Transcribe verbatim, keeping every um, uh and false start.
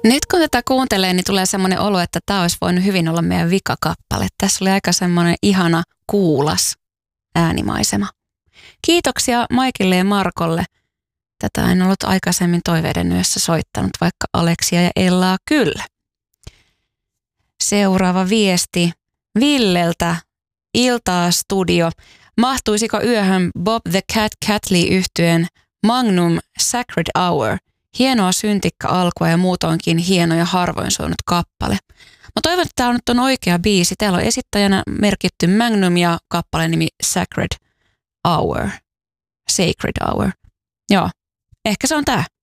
Nyt kun tätä kuuntelee, niin tulee semmoinen olo, että tämä olisi voinut hyvin olla meidän vikakappale. Tässä oli aika semmoinen ihana kuulas äänimaisema. Kiitoksia Maikille ja Markolle. Tätä en ollut aikaisemmin Toiveiden yössä soittanut, vaikka Aleksia ja Ellaa kyllä. Seuraava viesti Villeltä. Iltaa studio. Mahtuisiko yöhön Bob the Cat Catley -yhtyeen Magnum Sacred Hour? Hienoa syntikka alkua ja muutoinkin hieno ja harvoin soinut kappale. Mä toivon, että tämä on nyt on oikea biisi. Täällä on esittäjänä merkitty Magnum ja kappaleen nimi Sacred Hour. Sacred Hour. Joo, ehkä se on tää.